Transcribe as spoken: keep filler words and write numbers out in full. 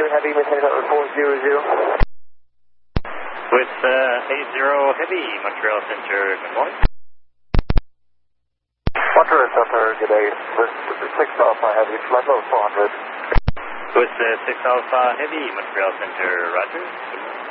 two Heavy, maintain about four zero zero. With uh, eight zero Heavy, Montreal Center, good morning. Montreal Center, good day. With six Alpha Heavy, flight level four hundred. With uh, six Alpha Heavy, Montreal Center, roger.